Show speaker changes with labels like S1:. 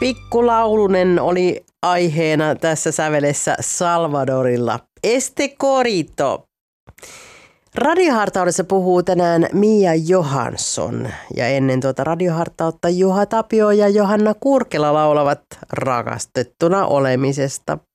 S1: Pikkulaulunen oli aiheena tässä sävelessä Salvadorilla. Este Corito. Radiohartaudessa puhuu tänään Mia Johansson ja ennen tuota radiohartautta Juha Tapio ja Johanna Kurkela laulavat rakastettuna olemisesta.